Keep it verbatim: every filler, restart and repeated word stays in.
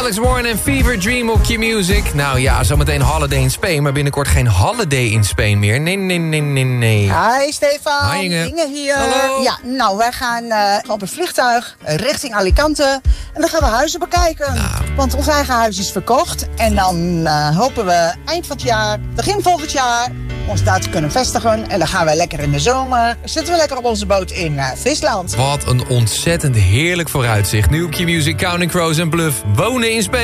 Alex Warren en Fever Dream op Q-Music. Nou ja, zometeen Holiday in Spain, maar binnenkort geen Holiday in Spain meer. Nee, nee, nee, nee, nee. Hi Stefan, Hi, Inge. Inge hier. Hallo. Ja, nou, wij gaan uh, op het vliegtuig richting Alicante. En dan gaan we huizen bekijken. Nou. Want ons eigen huis is verkocht. En dan uh, hopen we eind van het jaar, begin volgend jaar, ons daar te kunnen vestigen. En dan gaan we lekker in de zomer, zitten we lekker op onze boot in uh, Visland. Wat een ontzettend heerlijk vooruitzicht. Nu op Q-Music, Counting Crows en Bluff wonen in Spain.